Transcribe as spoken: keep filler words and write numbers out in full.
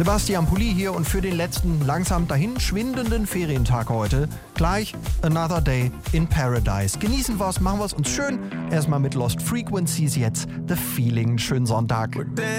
Sebastian Pulli hier und für den letzten langsam dahin schwindenden Ferientag heute gleich Another Day in Paradise. Genießen wir's, machen wir's uns schön. Erstmal mit Lost Frequencies jetzt The Feeling. Schönen Sonntag.